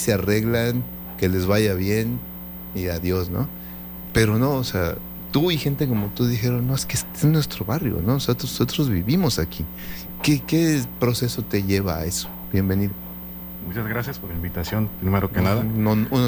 se arreglan, que les vaya bien y adiós, ¿no? Pero no, o sea, tú y gente como tú dijeron, no, es que este es nuestro barrio, ¿no? Nosotros vivimos aquí. ¿Qué proceso te lleva a eso? Bienvenido. Muchas gracias por la invitación, primero que nada. No,